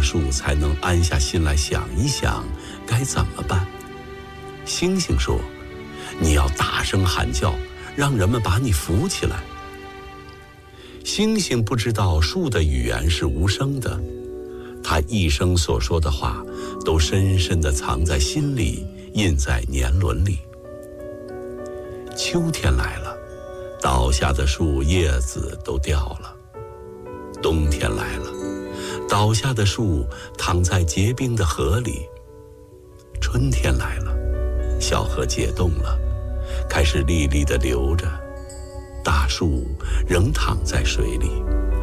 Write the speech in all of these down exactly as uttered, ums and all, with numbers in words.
大树才能安下心来想一想该怎么办。星星说，你要大声喊叫，让人们把你扶起来。星星不知道树的语言是无声的，他一生所说的话都深深地藏在心里，印在年轮里。秋天来了，倒下的树叶子都掉了。冬天来了，倒下的树躺在结冰的河里。春天来了，小河解冻了，开始沥沥地流着，大树仍躺在水里。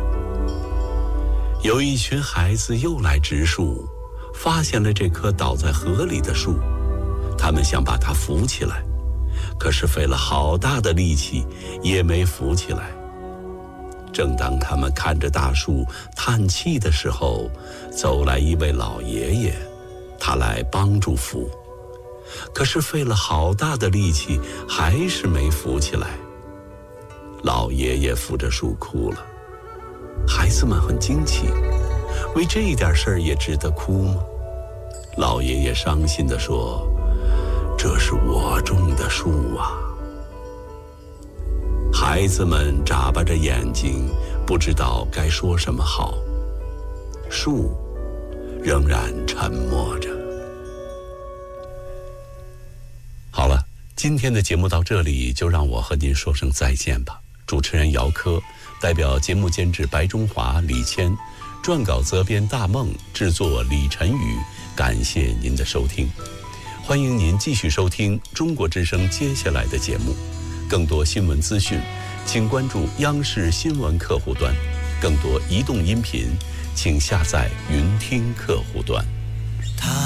有一群孩子又来植树，发现了这棵倒在河里的树，他们想把它扶起来，可是费了好大的力气也没扶起来。正当他们看着大树叹气的时候，走来一位老爷爷，他来帮助扶，可是费了好大的力气还是没扶起来。老爷爷扶着树哭了。孩子们很惊奇，为这一点事儿也值得哭吗？老爷爷伤心地说，这是我种的树啊。孩子们眨巴着眼睛，不知道该说什么好。树仍然沉默着。好了，今天的节目到这里，就让我和您说声再见吧。主持人姚科，代表节目监制白中华、李谦，撰稿责编大梦，制作李晨宇，感谢您的收听。欢迎您继续收听中国之声接下来的节目。更多新闻资讯，请关注央视新闻客户端；更多移动音频，请下载云听客户端。